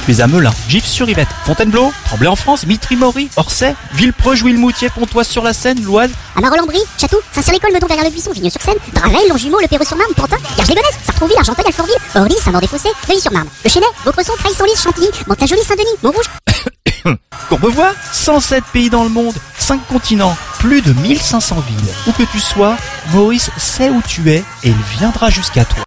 tu es à Melun, Gif-sur-Yvette, Fontainebleau, Tremblay en France, Mitry-Mory, Orsay, Villepreux, Jouy-le-Moutier, Pontoise-sur-la-Seine, l'Oise, Amar-Landry, Château, Saint-Cyr-l'École, Meudon, Verrières-le-Buisson, Vigneux-sur-Seine, Draveil, Longjumeau, Le Perreux-sur-Marne, Pantin, Garges-les-Gonesse, Sartrouville, Argenteuil, Alfortville, Orly, Saint-Maur-des-Fossés, Neuilly-sur-Marne, Le Chesnay, Beaucresson, Creil-Senlis, Chantilly, Mantes-la-Jolie, Saint-Denis, Montrouge. Courbevoie, 107 pays dans le monde, 5 continents, plus de 1500 villes. Où que tu sois, Maurice sait où tu es et il viendra jusqu'à toi.